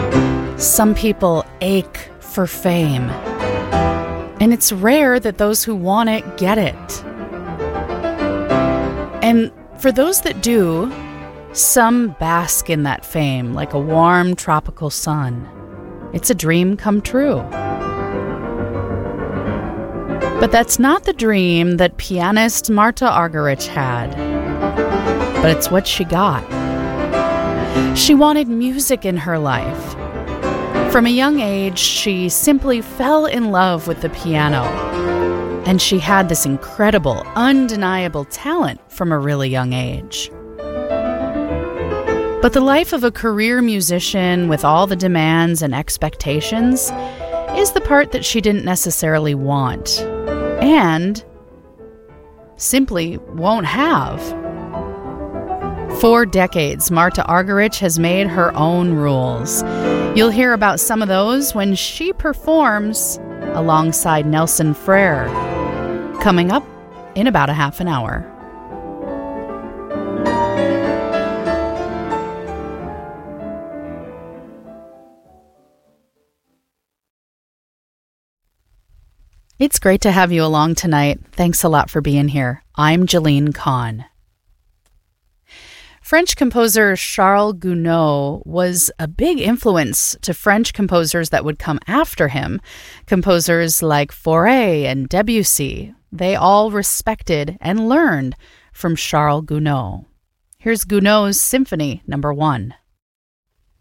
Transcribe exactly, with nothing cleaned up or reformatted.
Some people ache for fame, and it's rare that those who want it get it. And for those that do, some bask in that fame like a warm tropical sun. It's a dream come true. But that's not the dream that pianist Marta Argerich had. But it's what she got. She wanted music in her life. From a young age, she simply fell in love with the piano. And she had this incredible, undeniable talent from a really young age. But the life of a career musician with all the demands and expectations is the part that she didn't necessarily want, and simply won't have. For decades, Marta Argerich has made her own rules. You'll hear about some of those when she performs alongside Nelson Frere, coming up in about a half an hour. It's great to have you along tonight. Thanks a lot for being here. I'm Jeline Kahn. French composer Charles Gounod was a big influence to French composers that would come after him. Composers like Fauré and Debussy. They all respected and learned from Charles Gounod. Here's Gounod's Symphony Number One.